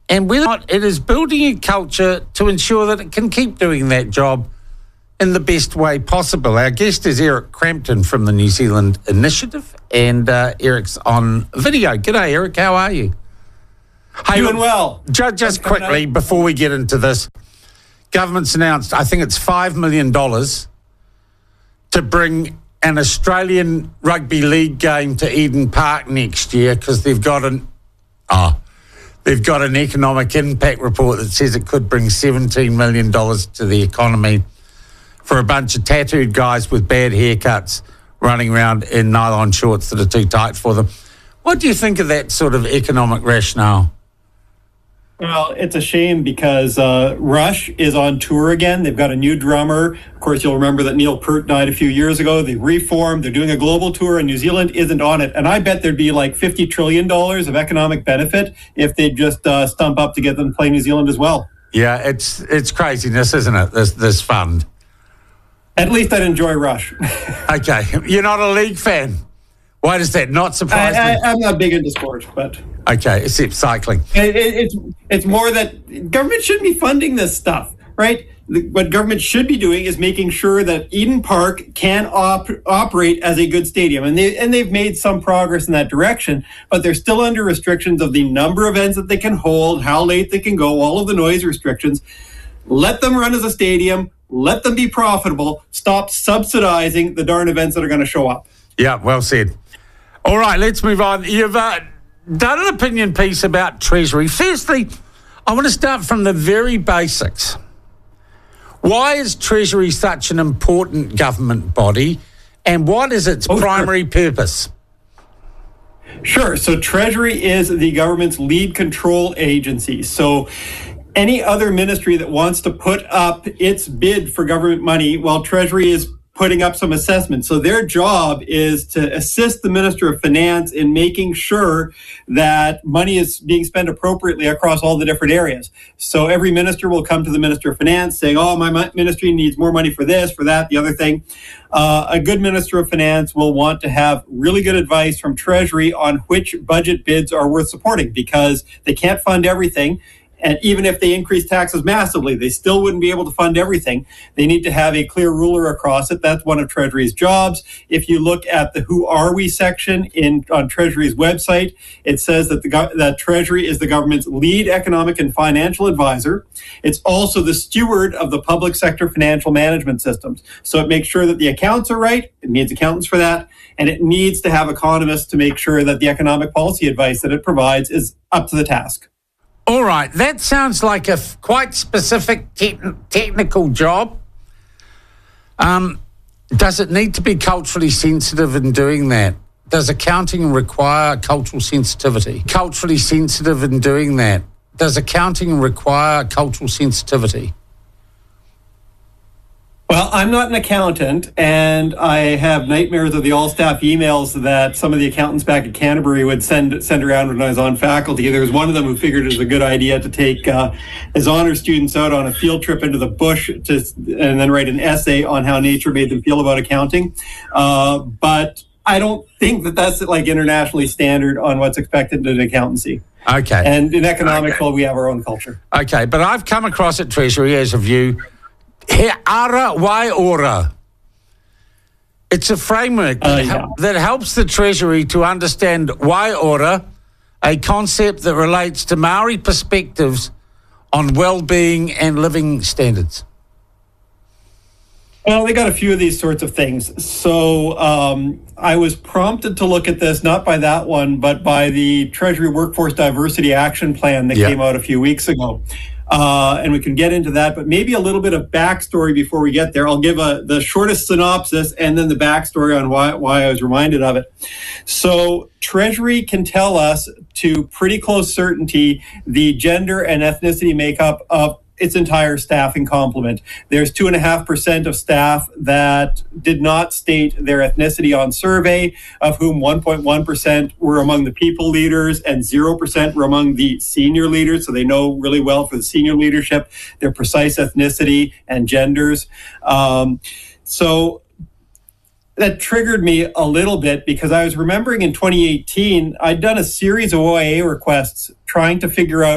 and whether or not it is building a culture to ensure that it can keep doing that job in the best way possible. Our guest is Eric Crampton from the New Zealand Initiative, and Eric's on video. G'day, Eric. How are you? Hey, doing well. Just quickly, before we get into this, government's announced, I think it's $5 million to bring an Australian rugby league game to Eden Park next year because they've got an economic impact report that says it could bring $17 million to the economy for a bunch of tattooed guys with bad haircuts running around in nylon shorts that are too tight for them. What do you think of that sort of economic rationale? Well, it's a shame because Rush is on tour again. They've got a new drummer. Of course, you'll remember that Neil Peart died a few years ago. They reformed. They're doing a global tour, and New Zealand isn't on it. And I bet there'd be like $50 trillion of economic benefit if they just stump up to get them to play New Zealand as well. Yeah, it's craziness, isn't it, this fund? At least I'd enjoy Rush. Okay. You're not a league fan? Why does that not surprise me? I'm not big into sport, but... Okay, except cycling. It's more that government shouldn't be funding this stuff, right? What government should be doing is making sure that Eden Park can operate as a good stadium. And they've made some progress in that direction, but they're still under restrictions of the number of events that they can hold, how late they can go, all of the noise restrictions. Let them run as a stadium. Let them be profitable. Stop subsidizing the darn events that are going to show up. Yeah, well said. All right, let's move on. You've done an opinion piece about Treasury. Firstly, I want to start from the very basics. Why is Treasury such an important government body, and what is its primary purpose? Sure. So Treasury is the government's lead control agency. So any other ministry that wants to put up its bid for government money, while Treasury is putting up some assessments. So their job is to assist the Minister of Finance in making sure that money is being spent appropriately across all the different areas. So every minister will come to the Minister of Finance saying, oh, my ministry needs more money for this, for that, the other thing. A good Minister of Finance will want to have really good advice from Treasury on which budget bids are worth supporting because they can't fund everything. And even if they increase taxes massively, they still wouldn't be able to fund everything. They need to have a clear ruler across it. That's one of Treasury's jobs. If you look at the Who Are We section on Treasury's website, it says that that Treasury is the government's lead economic and financial advisor. It's also the steward of the public sector financial management systems. So it makes sure that the accounts are right. It needs accountants for that. And it needs to have economists to make sure that the economic policy advice that it provides is up to the task. All right, that sounds like a quite specific technical job. Does it need to be culturally sensitive in doing that? Does accounting require cultural sensitivity? Culturally sensitive in doing that? Does accounting require cultural sensitivity? Well, I'm not an accountant, and I have nightmares of the all-staff emails that some of the accountants back at Canterbury would send around when I was on faculty. There was one of them who figured it was a good idea to take his honor students out on a field trip into the bush and then write an essay on how nature made them feel about accounting. But I don't think that that's like internationally standard on what's expected in accountancy. Okay. And in economics, well, we have our own culture. Okay, but I've come across at Treasury as a view. He ara wai ora. It's a framework that helps the Treasury to understand wai ora, a concept that relates to Maori perspectives on well-being and living standards. Well, they got a few of these sorts of things. So I was prompted to look at this, not by that one, but by the Treasury Workforce Diversity Action Plan that came out a few weeks ago. And we can get into that, but maybe a little bit of backstory before we get there. I'll give the shortest synopsis and then the backstory on why I was reminded of it. So Treasury can tell us to pretty close certainty the gender and ethnicity makeup of its entire staffing complement. There's 2.5% of staff that did not state their ethnicity on survey, of whom 1.1% were among the people leaders and 0% were among the senior leaders. So they know really well for the senior leadership their precise ethnicity and genders. So that triggered me a little bit because I was remembering in 2018, I'd done a series of OIA requests trying to figure out